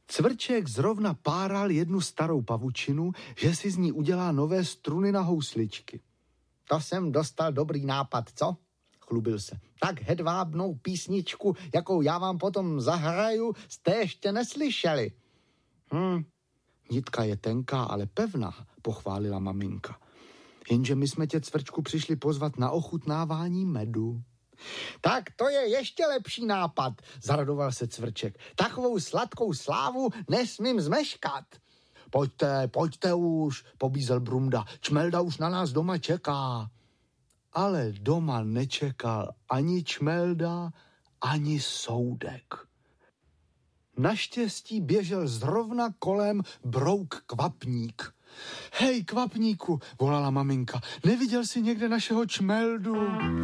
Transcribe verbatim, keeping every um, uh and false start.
Cvrček zrovna páral jednu starou pavučinu, že si z ní udělá nové struny na housličky. To jsem dostal dobrý nápad, co? Chlubil se. Tak hedvábnou písničku, jakou já vám potom zahraju, jste ještě neslyšeli. Hm, nitka je tenká, ale pevná, pochválila maminka. Jenže my jsme tě, Cvrčku, přišli pozvat na ochutnávání medu. Tak to je ještě lepší nápad, zaradoval se Cvrček. Takovou sladkou slávu nesmím zmeškat. Pojďte, pojďte už, pobízel Brumda. Čmelda už na nás doma čeká. Ale doma nečekal ani Čmelda, ani Soudek. Naštěstí běžel zrovna kolem Brouk Kvapník. Hej, Kvapníku, volala maminka, neviděl jsi někde našeho Čmeldu?